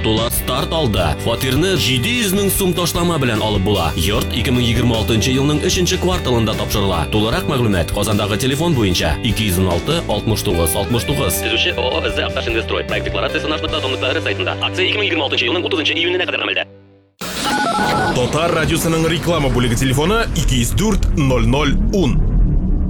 Сатулар старт алды. Фатирны 700 мең сум ташлама белән алып була. Йорт 2026 елның 3-нче кварталында тапшырыла. Тулырак мәгълүмат Казандагы телефон буенча 216 69 69. Төзүче ООО «ЗЭ Автошинвестрой». Проект декларациясе nаш.com.р сайтында. Акция 2026 елның 30 июненә кадәр гамәлдә. Татар радиосының реклама бүлеге телефоны 204 00 10.